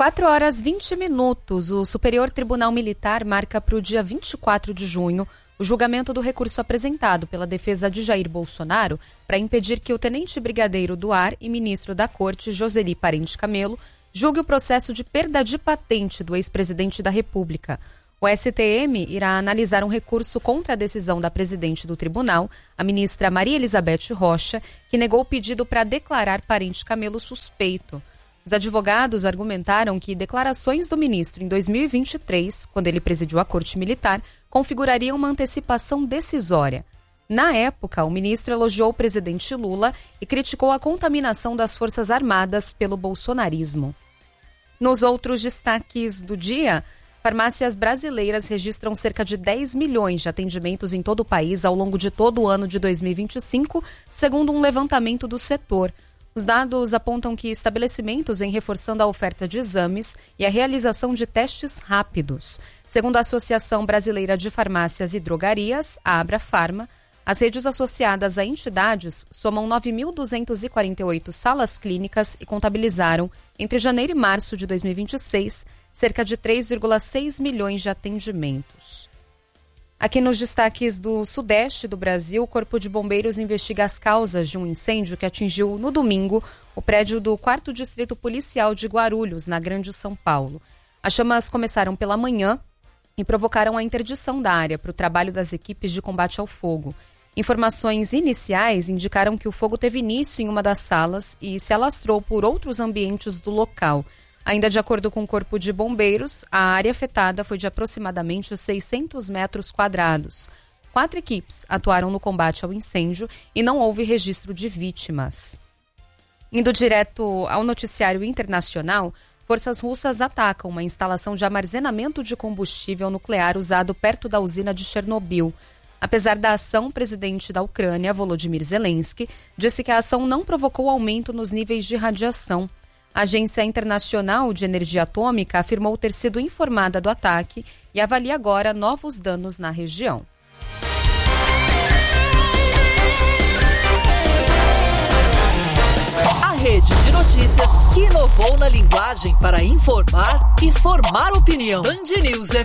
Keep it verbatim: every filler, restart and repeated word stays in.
quatro horas e vinte minutos, o Superior Tribunal Militar marca para o dia vinte e quatro de junho o julgamento do recurso apresentado pela defesa de Jair Bolsonaro para impedir que o tenente brigadeiro do ar e ministro da Corte, Joseli Parente Camelo, julgue o processo de perda de patente do ex-presidente da República. O S T M irá analisar um recurso contra a decisão da presidente do tribunal, a ministra Maria Elizabeth Rocha, que negou o pedido para declarar Parente Camelo suspeito. Os advogados argumentaram que declarações do ministro em dois mil e vinte e três, quando ele presidiu a Corte Militar, configurariam uma antecipação decisória. Na época, o ministro elogiou o presidente Lula e criticou a contaminação das Forças Armadas pelo bolsonarismo. Nos outros destaques do dia, farmácias brasileiras registram cerca de dez milhões de atendimentos em todo o país ao longo de todo o ano de dois mil e vinte e cinco, segundo um levantamento do setor. Os dados apontam que estabelecimentos vêm reforçando a oferta de exames e a realização de testes rápidos. Segundo a Associação Brasileira de Farmácias e Drogarias, a Abrafarma, as redes associadas a entidades somam nove mil duzentas e quarenta e oito salas clínicas e contabilizaram, entre janeiro e março de dois mil e vinte e seis, cerca de três vírgula seis milhões de atendimentos. Aqui nos destaques do sudeste do Brasil, o Corpo de Bombeiros investiga as causas de um incêndio que atingiu no domingo o prédio do quarto Distrito Policial de Guarulhos, na Grande São Paulo. As chamas começaram pela manhã e provocaram a interdição da área para o trabalho das equipes de combate ao fogo. Informações iniciais indicaram que o fogo teve início em uma das salas e se alastrou por outros ambientes do local. Ainda de acordo com o Corpo de Bombeiros, a área afetada foi de aproximadamente seiscentos metros quadrados. Quatro equipes atuaram no combate ao incêndio e não houve registro de vítimas. Indo direto ao noticiário internacional, forças russas atacam uma instalação de armazenamento de combustível nuclear usado perto da usina de Chernobyl. Apesar da ação, o presidente da Ucrânia, Volodymyr Zelensky, disse que a ação não provocou aumento nos níveis de radiação. A Agência Internacional de Energia Atômica afirmou ter sido informada do ataque e avalia agora novos danos na região. A rede de notícias que inovou na linguagem para informar e formar opinião. Band News F M.